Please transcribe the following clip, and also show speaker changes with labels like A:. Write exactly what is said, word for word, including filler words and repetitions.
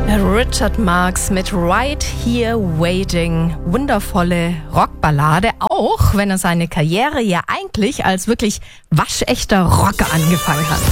A: Richard Marx mit Right Here Waiting. Wundervolle Rockballade, auch wenn er seine Karriere ja eigentlich als wirklich waschechter Rocker angefangen hat.